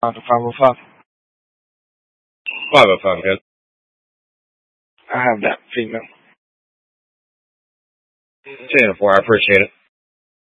The 505. 505, good. I have that female. 10-4, I appreciate it.